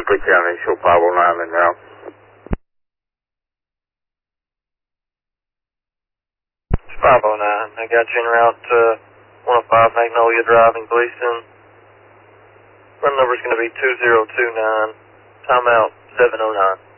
Ripley County, show 509 in now. 509, I got you en route to 105 Magnolia Drive in Gleason. Run number's going to be 2029, timeout 709.